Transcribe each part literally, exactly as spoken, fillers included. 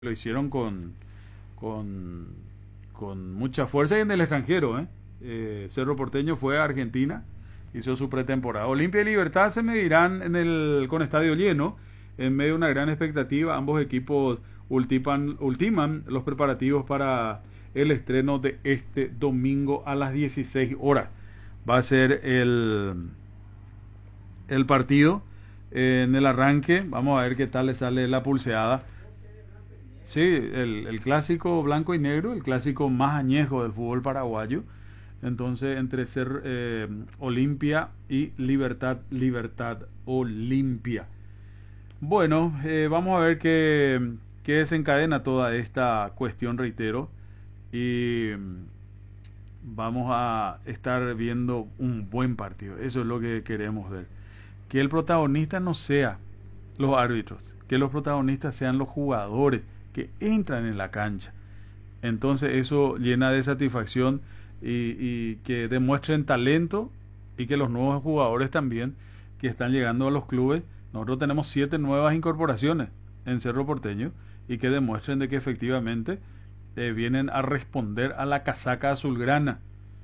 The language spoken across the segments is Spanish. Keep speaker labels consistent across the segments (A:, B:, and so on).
A: Lo hicieron con, con, con mucha fuerza y en el extranjero, ¿eh? Eh, Cerro Porteño fue a Argentina, hizo su pretemporada. Olimpia y Libertad se medirán en el, con estadio lleno, en medio de una gran expectativa. Ambos equipos ultiman, ultiman los preparativos para el estreno de este domingo a las dieciséis horas. Va a ser el, el partido eh, en el arranque. Vamos a ver qué tal le sale la pulseada. Sí, el, el clásico blanco y negro, el clásico más añejo del fútbol paraguayo. Entonces, entre ser eh, Olimpia y Libertad, Libertad, Olimpia. Bueno, eh, vamos a ver qué, qué desencadena toda esta cuestión, reitero. Y vamos a estar viendo un buen partido. Eso es lo que queremos ver. Que el protagonista no sea los árbitros, que los protagonistas sean los jugadores que entran en la cancha. Entonces eso llena de satisfacción y, y que demuestren talento, y que los nuevos jugadores también que están llegando a los clubes. Nosotros tenemos siete nuevas incorporaciones en Cerro Porteño, y que demuestren de que efectivamente eh, vienen a responder a la casaca azulgrana.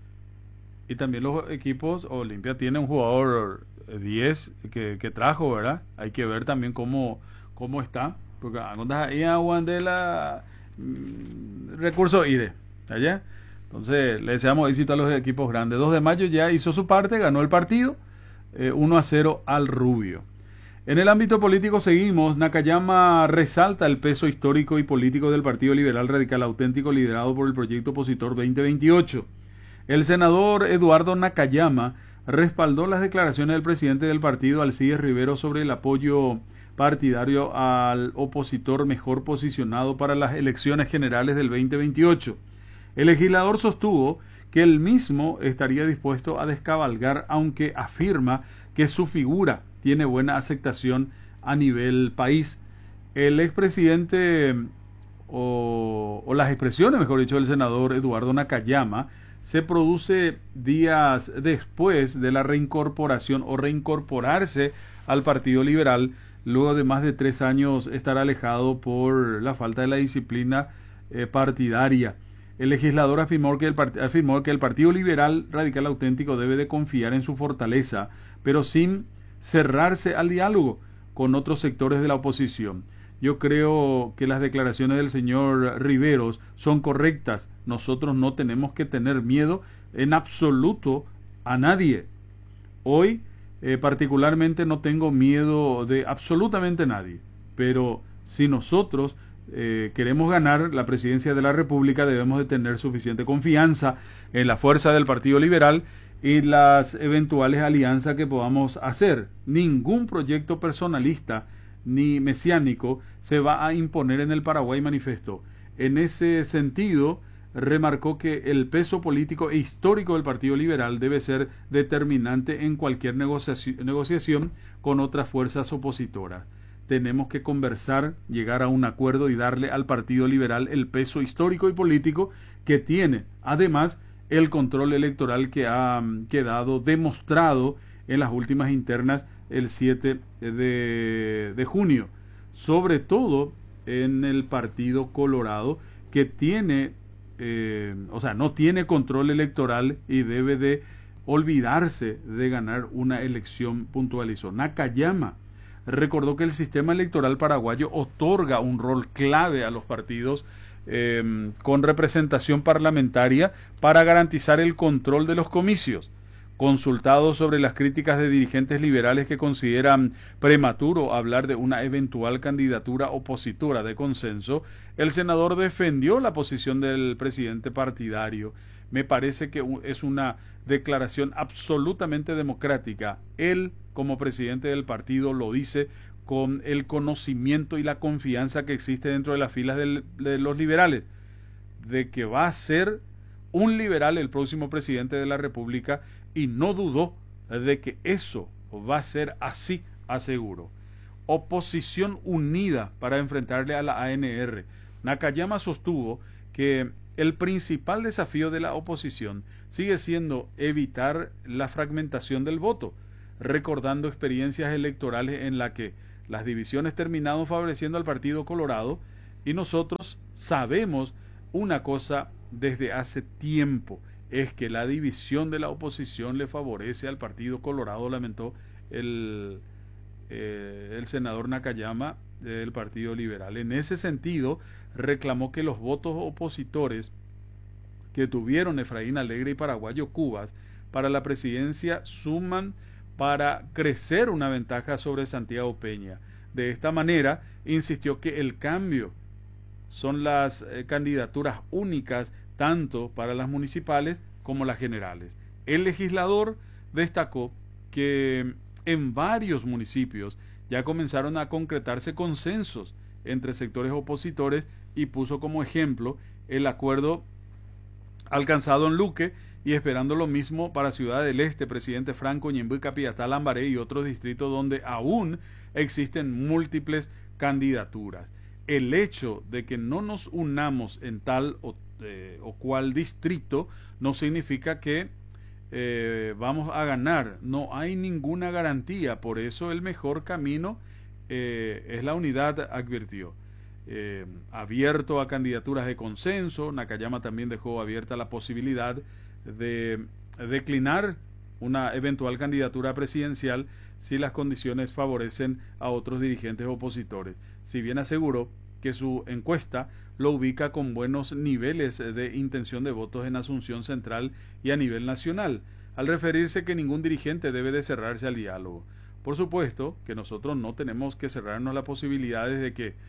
A: Y también los equipos, Olimpia tiene un jugador diez que, que trajo, ¿verdad? Hay que ver también cómo, cómo está, porque ahí aguan de la mmm, recurso I D E allá. Entonces le deseamos éxito a los equipos grandes. dos de mayo ya hizo su parte, ganó el partido eh, uno a cero al Rubio. En el ámbito político seguimos. Nakayama resalta el peso histórico y político del Partido Liberal Radical Auténtico, liderado por el proyecto opositor veinte veintiocho. El senador Eduardo Nakayama respaldó las declaraciones del presidente del partido, Alcides Rivero, sobre el apoyo partidario al opositor mejor posicionado para las elecciones generales del veinte veintiocho. El legislador sostuvo que él mismo estaría dispuesto a descabalgar, aunque afirma que su figura tiene buena aceptación a nivel país. El expresidente, o, o las expresiones, mejor dicho, del senador Eduardo Nakayama se produce días después de la reincorporación o reincorporarse al Partido Liberal, luego de más de tres años estar alejado por la falta de la disciplina eh, partidaria. El legislador afirmó que el, afirmó que el Partido Liberal Radical Auténtico debe de confiar en su fortaleza, pero sin cerrarse al diálogo con otros sectores de la oposición. Yo creo que las declaraciones del señor Riveros son correctas. Nosotros no tenemos que tener miedo en absoluto a nadie. Hoy, eh, particularmente, no tengo miedo de absolutamente nadie. Pero si nosotros eh, queremos ganar la presidencia de la República, debemos de tener suficiente confianza en la fuerza del Partido Liberal y las eventuales alianzas que podamos hacer. Ningún proyecto personalista ni mesiánico se va a imponer en el Paraguay, manifestó. En ese sentido, remarcó que el peso político e histórico del Partido Liberal debe ser determinante en cualquier negociación, negociación con otras fuerzas opositoras. Tenemos que conversar, llegar a un acuerdo y darle al Partido Liberal el peso histórico y político que tiene. Además, el control electoral que ha quedado demostrado en las últimas internas el siete de, de junio, sobre todo en el Partido Colorado, que tiene, eh, o sea, no tiene control electoral y debe de olvidarse de ganar una elección, puntualizó. Nakayama recordó que el sistema electoral paraguayo otorga un rol clave a los partidos eh, con representación parlamentaria para garantizar el control de los comicios. Consultado sobre las críticas de dirigentes liberales que consideran prematuro hablar de una eventual candidatura opositora de consenso, el senador defendió la posición del presidente partidario. Me parece que es una declaración absolutamente democrática. Él, como presidente del partido, lo dice con el conocimiento y la confianza que existe dentro de las filas del, de los liberales, de que va a ser un liberal el próximo presidente de la República, y no dudó de que eso va a ser así, aseguró. Oposición unida para enfrentarle a la A N R. Nakayama sostuvo que el principal desafío de la oposición sigue siendo evitar la fragmentación del voto, recordando experiencias electorales en las que las divisiones terminaron favoreciendo al Partido Colorado Y nosotros sabemos una cosa desde hace tiempo, es que la división de la oposición le favorece al Partido Colorado, lamentó el, eh, el senador Nakayama del Partido Liberal. En ese sentido, reclamó que los votos opositores que tuvieron Efraín Alegre y Paraguayo Cubas para la presidencia suman para crecer una ventaja sobre Santiago Peña. De esta manera, insistió que el cambio son las eh, candidaturas únicas tanto para las municipales como las generales. El legislador destacó que en varios municipios ya comenzaron a concretarse consensos entre sectores opositores y puso como ejemplo el acuerdo alcanzado en Luque y esperando lo mismo para Ciudad del Este, Presidente Franco, Ñemby, Capiatá, Lambaré y otros distritos donde aún existen múltiples candidaturas. El hecho de que no nos unamos en tal o, eh, o cual distrito no significa que eh, vamos a ganar. No hay ninguna garantía. Por eso el mejor camino eh, es la unidad, advirtió. Eh, abierto a candidaturas de consenso. Nakayama también dejó abierta la posibilidad de declinar una eventual candidatura presidencial si las condiciones favorecen a otros dirigentes opositores. Si bien aseguró que su encuesta lo ubica con buenos niveles de intención de votos en Asunción Central y a nivel nacional, al referirse que ningún dirigente debe de cerrarse al diálogo. Por supuesto que nosotros no tenemos que cerrarnos las posibilidades de que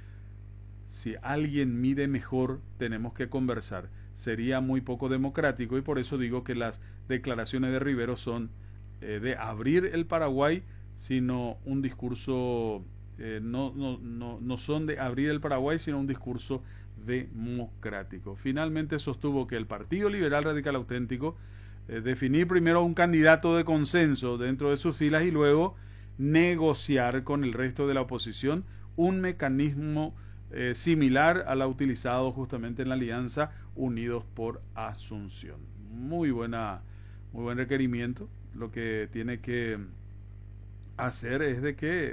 A: si alguien mide mejor, tenemos que conversar. Sería muy poco democrático y por eso digo que las declaraciones de Rivero son eh, de abrir el Paraguay, sino un discurso, eh, no, no, no, no son de abrir el Paraguay, sino un discurso democrático. Finalmente sostuvo que el Partido Liberal Radical Auténtico eh, definir primero un candidato de consenso dentro de sus filas y luego negociar con el resto de la oposición un mecanismo Eh, similar a la utilizado justamente en la alianza Unidos por Asunción. Muy buena, muy buen requerimiento. Lo que tiene que hacer es de que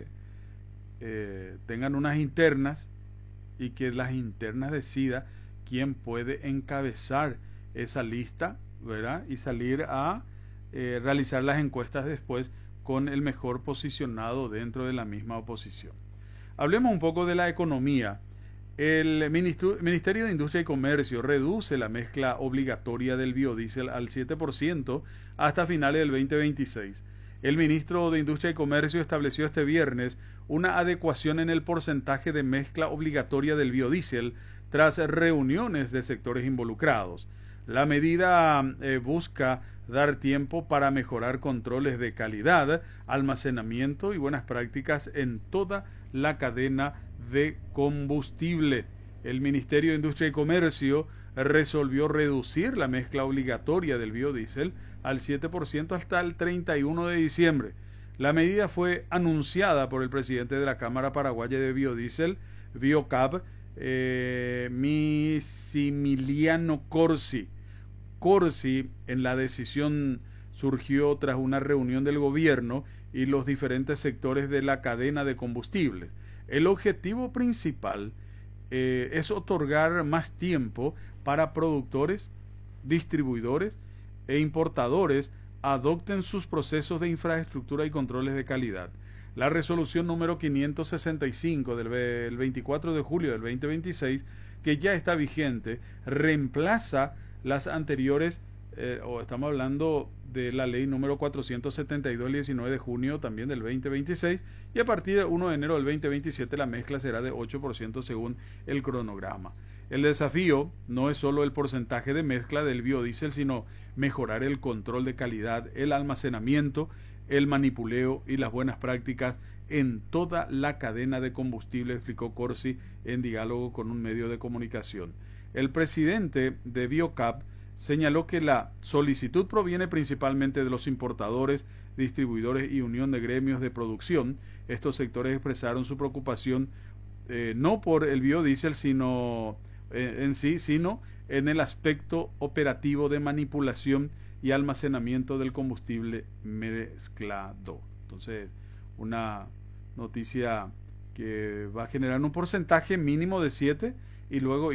A: eh, tengan unas internas y que las internas decida quién puede encabezar esa lista, ¿verdad? Y salir a eh, realizar las encuestas después con el mejor posicionado dentro de la misma oposición. Hablemos un poco de la economía. El Ministerio de Industria y Comercio reduce la mezcla obligatoria del biodiesel al siete por ciento hasta finales del veinte veintiséis. El ministro de Industria y Comercio estableció este viernes una adecuación en el porcentaje de mezcla obligatoria del biodiesel tras reuniones de sectores involucrados. La medida eh, busca dar tiempo para mejorar controles de calidad, almacenamiento y buenas prácticas en toda la cadena de combustible. El Ministerio de Industria y Comercio resolvió reducir la mezcla obligatoria del biodiesel al siete por ciento hasta el treinta y uno de diciembre. La medida fue anunciada por el presidente de la Cámara Paraguaya de Biodiesel, Biocab, eh, Maximiliano Corsi. Corsi, en la decisión surgió tras una reunión del gobierno y los diferentes sectores de la cadena de combustibles. El objetivo principal eh, es otorgar más tiempo para productores, distribuidores e importadores adopten sus procesos de infraestructura y controles de calidad. La resolución número quinientos sesenta y cinco del veinticuatro de julio del veinte veintiséis, que ya está vigente, reemplaza las anteriores, eh, o estamos hablando de la ley número cuatrocientos setenta y dos del diecinueve de junio también del veinte veintiséis, y a partir del uno de enero del veinte veintisiete la mezcla será de ocho por ciento según el cronograma. El desafío no es solo el porcentaje de mezcla del biodiesel, sino mejorar el control de calidad, el almacenamiento, el manipuleo y las buenas prácticas en toda la cadena de combustible, explicó Corsi en diálogo con un medio de comunicación. El presidente de Biocap señaló que la solicitud proviene principalmente de los importadores, distribuidores y unión de gremios de producción. Estos sectores expresaron su preocupación eh, no por el biodiesel sino eh, en sí, sino en el aspecto operativo de manipulación y almacenamiento del combustible mezclado. Entonces, una noticia que va a generar un porcentaje mínimo de siete y luego